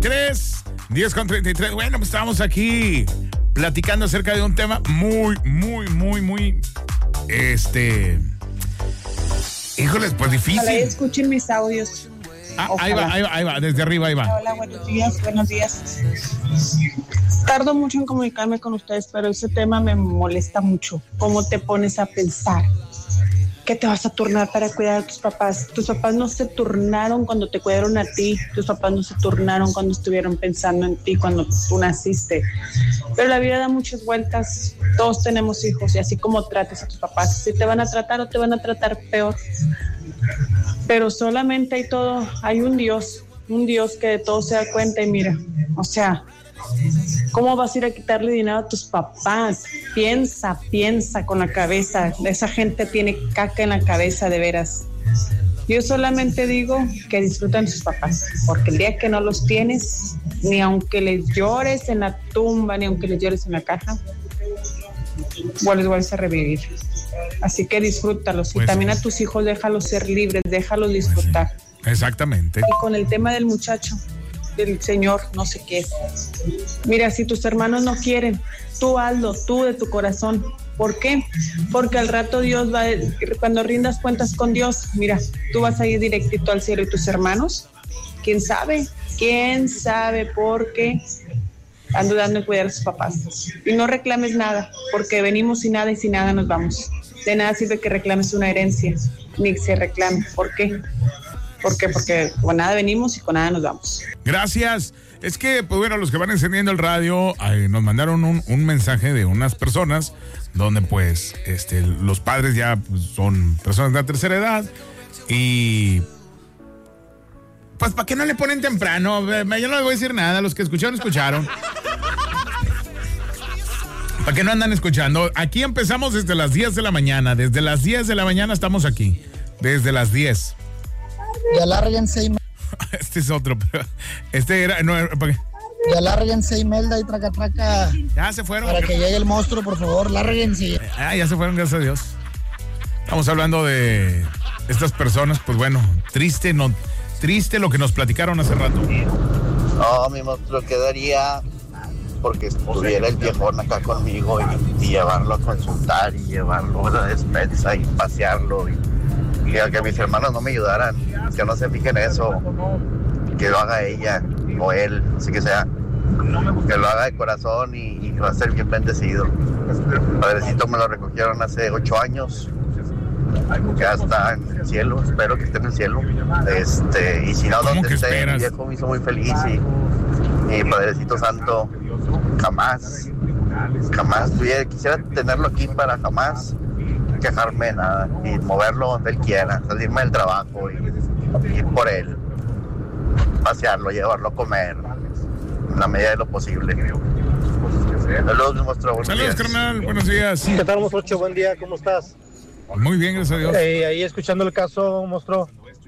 10:33. 10:33. Bueno, pues estábamos aquí platicando acerca de un tema muy, híjoles, pues difícil. Ojalá escuchen mis audios. Ahí va, desde arriba, ahí va. Hola, buenos días. Tardo mucho en comunicarme con ustedes, pero ese tema me molesta mucho. ¿Cómo te pones a pensar que te vas a turnar para cuidar a tus papás? Tus papás no se turnaron cuando te cuidaron a ti. Tus papás no se turnaron cuando estuvieron pensando en ti, cuando tú naciste. Pero la vida da muchas vueltas. Todos tenemos hijos y así como trates a tus papás, si te van a tratar o te van a tratar peor. Pero solamente hay un Dios que de todo se da cuenta y mira, o sea, ¿cómo vas a ir a quitarle dinero a tus papás? Piensa con la cabeza. Esa gente tiene caca en la cabeza, de veras. Yo solamente digo que disfruten sus papás, porque el día que no los tienes, ni aunque les llores en la tumba, ni aunque les llores en la caja, vuelves a revivir. Así que disfrútalos. Pues, y también a tus hijos déjalos ser libres, déjalos disfrutar. Exactamente. Y con el tema del muchacho, del señor, no sé qué es. Mira, si tus hermanos no quieren, tú hazlo, tú de tu corazón. ¿Por qué? Porque al rato Dios va, cuando rindas cuentas con Dios, mira, tú vas a ir directito al cielo y tus hermanos, ¿quién sabe? Porque están dudando en cuidar a sus papás. Y no reclames nada, porque venimos sin nada y sin nada nos vamos. De nada sirve que reclames una herencia, ni que se reclame. ¿Por qué? Porque con nada venimos y con nada nos vamos. Gracias. Es que, pues bueno, los que van encendiendo el radio, nos mandaron un mensaje de unas personas donde, pues, los padres ya pues, son personas de la tercera edad y... Pues, ¿para qué no le ponen temprano? Yo no les voy a decir nada. Los que escucharon. ¿Para qué no andan escuchando? Aquí empezamos desde las 10 de la mañana. Desde las 10 de la mañana estamos aquí. Desde las 10. Ya lárguense y... Este es otro, pero era... No, ¿para qué? Ya lárguense Imelda y traca. Ya se fueron. Para que llegue el monstruo, por favor, lárguense. Ya se fueron, gracias a Dios. Estamos hablando de estas personas, pues bueno, triste lo que nos platicaron hace rato. No, mi monstruo quedaría porque estuviera el viejón acá conmigo y llevarlo a consultar y llevarlo a la despensa y pasearlo y que mis hermanos no me ayudaran, que no se fijen en eso, que lo haga ella o él, así que sea, que lo haga de corazón y va a ser bien bendecido. Padrecito me lo recogieron hace 8 años, ya está en el cielo, espero que esté en el cielo, y si no, donde esté, mi viejo me hizo muy feliz y Padrecito Santo, jamás quisiera tenerlo aquí para jamás quejarme de nada y moverlo donde él quiera, salirme del trabajo y ir por él, pasearlo, llevarlo a comer en la medida de lo posible. Saludos, monstruo. Saludos, carnal, buenos días. ¿Qué tal, monstruo? Buen día, ¿cómo estás? Muy bien, gracias a Dios. Ahí escuchando el caso, monstruo,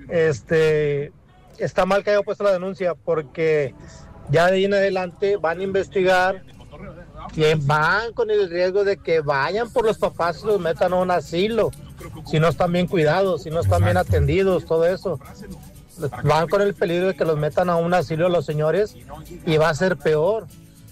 está mal que haya puesto la denuncia porque ya de ahí en adelante van a investigar y van con el riesgo de que vayan por los papás y los metan a un asilo si no están bien cuidados, si no están bien atendidos, todo eso. Van con el peligro de que los metan a un asilo los señores y va a ser peor.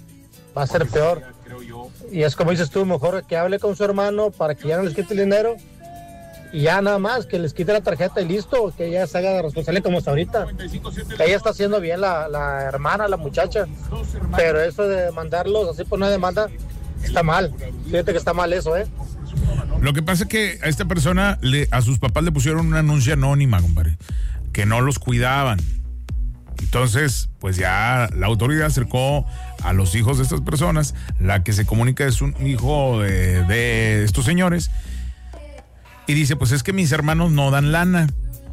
Y es como dices tú, mejor que hable con su hermano para que ya no les quite el dinero y ya nada más, que les quite la tarjeta y listo, que ella se haga responsable como está ahorita. Que ella está haciendo bien la hermana, la muchacha, pero eso de mandarlos así por una demanda está mal. Fíjate que está mal eso, Lo que pasa es que a esta persona, a sus papás le pusieron una anuncia anónima, compadre, que no los cuidaban. Entonces, pues ya la autoridad acercó a los hijos de estas personas. La que se comunica es un hijo de estos señores. Y dice, pues es que mis hermanos no dan lana.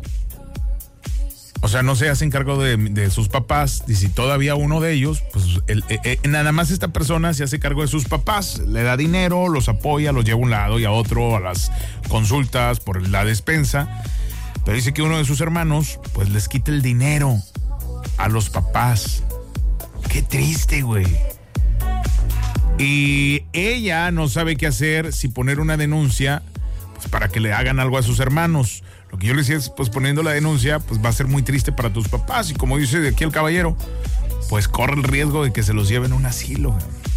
O sea, no se hacen cargo de sus papás. Dice, todavía uno de ellos, pues nada más esta persona se hace cargo de sus papás. Le da dinero, los apoya, los lleva a un lado y a otro a las consultas por la despensa. Pero dice que uno de sus hermanos, pues les quita el dinero a los papás. Qué triste, güey. Y ella no sabe qué hacer, si poner una denuncia pues para que le hagan algo a sus hermanos. Lo que yo le decía es, pues poniendo la denuncia, pues va a ser muy triste para tus papás. Y como dice de aquí el caballero, pues corre el riesgo de que se los lleven a un asilo.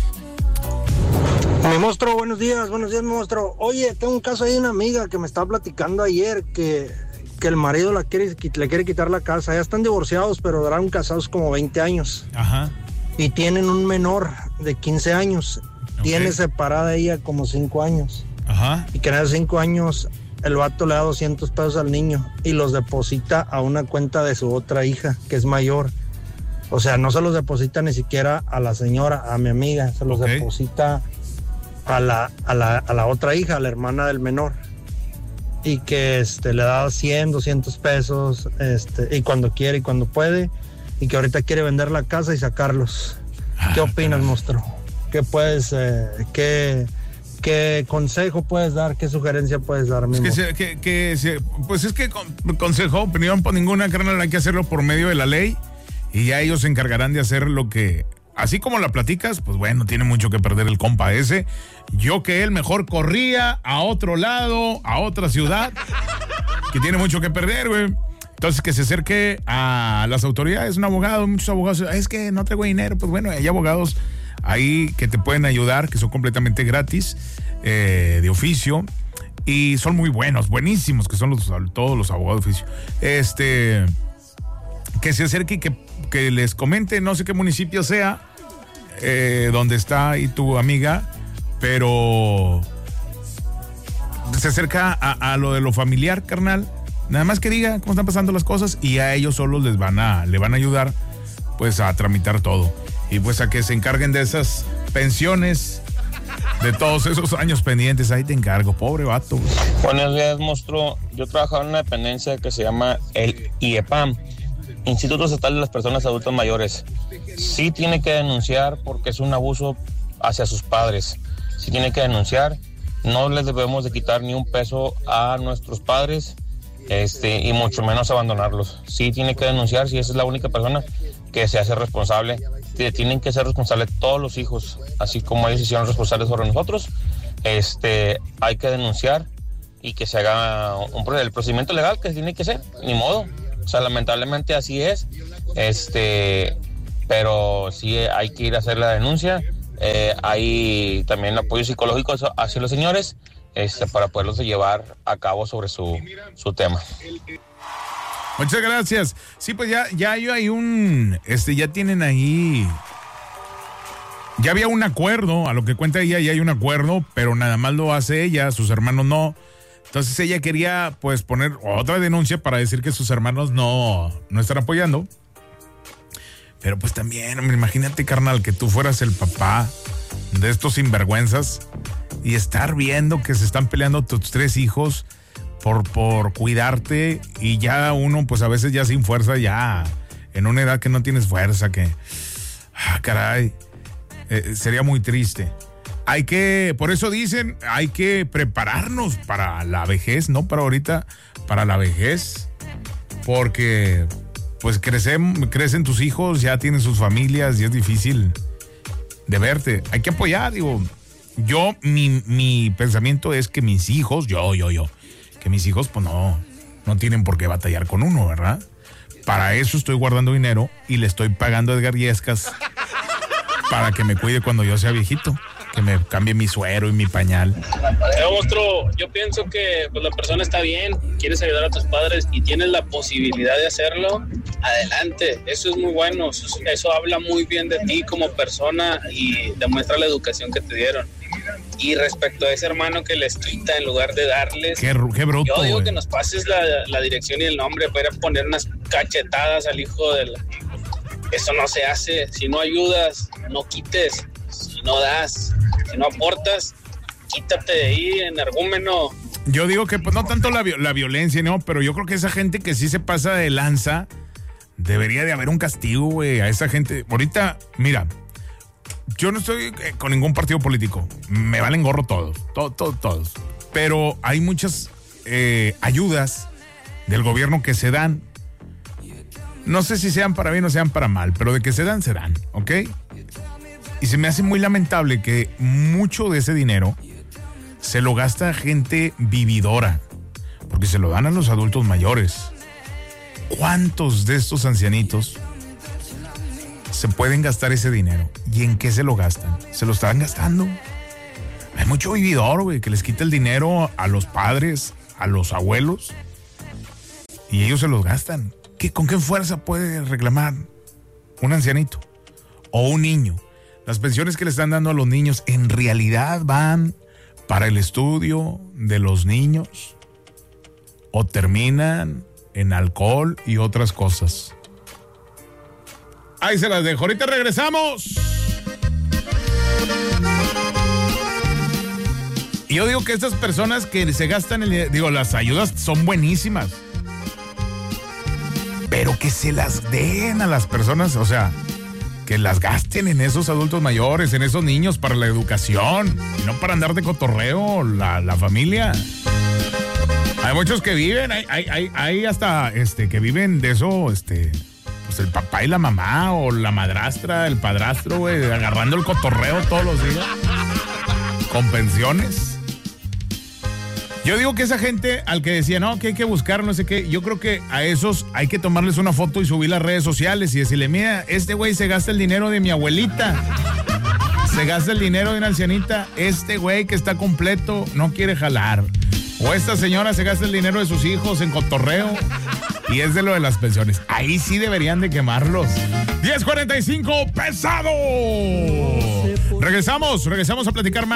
Mi monstruo, buenos días, mi monstruo. Oye, tengo un caso ahí de una amiga que me estaba platicando ayer que el marido le quiere quitar la casa. Ya están divorciados, pero duraron casados como 20 años. Ajá. Y tienen un menor de 15 años. Okay. Tiene separada ella como 5 años. Ajá. Y que en esos 5 años el vato le da 200 pesos al niño y los deposita a una cuenta de su otra hija, que es mayor. O sea, no se los deposita ni siquiera a la señora, a mi amiga, se los deposita a la otra hija, a la hermana del menor. Y que le da 100, 200 pesos, y cuando quiere y cuando puede, y que ahorita quiere vender la casa y sacarlos. ¿Qué opinas, monstruo? ¿Qué puedes, qué consejo puedes dar? ¿Qué sugerencia puedes dar, mi monstruo? Pues es que consejo, opinión por ninguna, carnal, hay que hacerlo por medio de la ley y ya ellos se encargarán de hacer lo que, así como la platicas, pues bueno, tiene mucho que perder el compa ese. Yo que él mejor corría a otro lado, a otra ciudad, que tiene mucho que perder, güey. Entonces que se acerque a las autoridades, un abogado, muchos abogados, es que no traigo dinero, pues bueno, hay abogados ahí que te pueden ayudar, que son completamente gratis, de oficio, y son muy buenos, buenísimos, que son todos los abogados de oficio. Que se acerque y que les comente, no sé qué municipio sea, donde está ahí tu amiga, pero se acerca a lo de lo familiar, carnal. Nada más que diga cómo están pasando las cosas y a ellos solos le van a ayudar pues a tramitar todo. Y pues a que se encarguen de esas pensiones, de todos esos años pendientes. Ahí te encargo, pobre vato. Buenos días, monstruo. Yo trabajaba en una dependencia que se llama el IEPAM, Instituto Estatal de las Personas Adultas Mayores. Sí tiene que denunciar porque es un abuso hacia sus padres. Sí tiene que denunciar. No les debemos de quitar ni un peso a nuestros padres, y mucho menos abandonarlos. Sí tiene que denunciar, si esa es la única persona que se hace responsable. Tienen que ser responsables todos los hijos, así como ellos se hicieron responsables sobre nosotros. Hay que denunciar y que se haga el procedimiento legal que tiene que ser, ni modo. O sea, lamentablemente así es. Pero sí hay que ir a hacer la denuncia. Hay también apoyo psicológico hacia los señores, para poderlos llevar a cabo sobre su tema. Muchas gracias. Sí, pues ya hay un, ya tienen ahí, ya había un acuerdo, a lo que cuenta ella, ya hay un acuerdo, pero nada más lo hace ella, sus hermanos no. Entonces ella quería pues poner otra denuncia para decir que sus hermanos no están apoyando. Pero pues también, hombre, imagínate, carnal, que tú fueras el papá de estos sinvergüenzas y estar viendo que se están peleando tus 3 hijos por cuidarte, y ya uno pues a veces ya sin fuerza, ya en una edad que no tienes fuerza, que caray, sería muy triste. Por eso dicen, hay que prepararnos para la vejez, no para ahorita, para la vejez, porque pues crecen tus hijos, ya tienen sus familias y es difícil de verte. Hay que apoyar, digo, mi pensamiento es que mis hijos, que mis hijos pues no tienen por qué batallar con uno, ¿verdad? Para eso estoy guardando dinero y le estoy pagando a Edgar Yescas para que me cuide cuando yo sea viejito, que me cambie mi suero y mi pañal. Monstruo, yo pienso que pues, la persona está bien, quieres ayudar a tus padres y tienes la posibilidad de hacerlo, adelante, eso es muy bueno, eso habla muy bien de ti como persona y demuestra la educación que te dieron. Y respecto a ese hermano que les quita en lugar de darles, qué bruto, yo digo wey, que nos pases la dirección y el nombre para ir a poner unas cachetadas al hijo de la... Eso no se hace. Si no ayudas, no quites. Si no das, si no aportas, quítate de ahí, energúmeno. Yo digo que pues no tanto la violencia, ¿no? Pero yo creo que esa gente que sí se pasa de lanza, debería de haber un castigo, güey, a esa gente. Ahorita, mira, yo no estoy con ningún partido político. Me valen gorro todos. Pero hay muchas ayudas del gobierno que se dan. No sé si sean para bien o sean para mal, pero de que se dan, ¿ok? Y se me hace muy lamentable que mucho de ese dinero se lo gasta gente vividora, porque se lo dan a los adultos mayores. ¿Cuántos de estos ancianitos se pueden gastar ese dinero. ¿Y en qué se lo gastan? Se lo están gastando. Hay mucho vividor, güey, que les quita el dinero a los padres, a los abuelos, y ellos se los gastan. ¿Con qué fuerza puede reclamar un ancianito o un niño? Las pensiones que le están dando a los niños en realidad van para el estudio de los niños o terminan en alcohol y otras cosas. Ahí se las dejo. Ahorita regresamos. Y yo digo que estas personas que se gastan las ayudas son buenísimas, pero que se las den a las personas, o sea, que las gasten en esos adultos mayores, en esos niños para la educación, y no para andar de cotorreo la familia. Hay muchos que viven, hay hasta que viven de eso, pues el papá y la mamá, o la madrastra, el padrastro, güey, agarrando el cotorreo todos los días, con pensiones. Yo digo que esa gente al que decía, no, que hay que buscar, no sé qué, yo creo que a esos hay que tomarles una foto y subir las redes sociales y decirle, mira, este güey se gasta el dinero de mi abuelita, se gasta el dinero de una ancianita, este güey que está completo no quiere jalar, o esta señora se gasta el dinero de sus hijos en cotorreo y es de lo de las pensiones. Ahí sí deberían de quemarlos. 10:45, pesado. Regresamos a platicar más.